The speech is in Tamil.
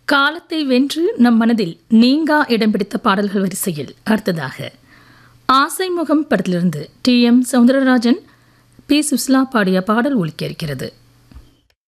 காலத்தை வென்று நம் மனதில் நீங்கா இடம் பிடித்த பாடல்கள் வரிசையில் அடுத்ததாக ஆசைமுகம் படத்திலிருந்து டி.எம். சௌந்தரராஜன், பி. சுஸ்லா பாடிய பாடல் ஒலிக்க இருக்கிறது.